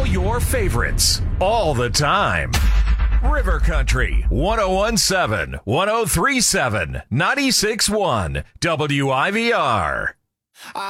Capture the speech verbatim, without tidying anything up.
your favorites, all the time. River Country, one oh one point seven, one oh three point seven, ninety-six point one, W I V R.